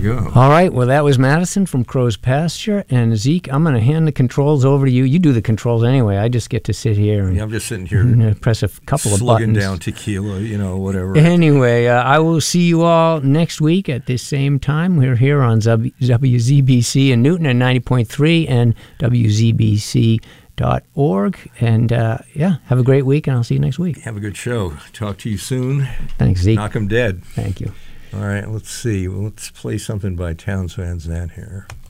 go. All right. Well, that was Madison from Crow's Pasture. And Zeke, I'm going to hand the controls over to you. You do the controls anyway. I just get to sit here and I'm just sitting here and press a couple of slugging buttons. down tequila, whatever. Anyway, I will see you all next week at this same time. We're here on WZBC in Newton at 90.3 and WZBC.org. And, have a great week, and I'll see you next week. Have a good show. Talk to you soon. Thanks, Zeke. Knock 'em dead. Thank you. All right, let's see. Let's play something by Townes Van Zandt here.